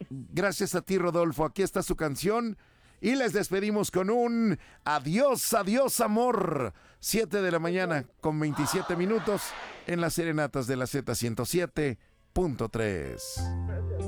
Gracias a ti, Rodolfo. Aquí está su canción. Y les despedimos con un adiós, adiós, amor. 7 de la mañana con 27 minutos en las serenatas de la Z107.3.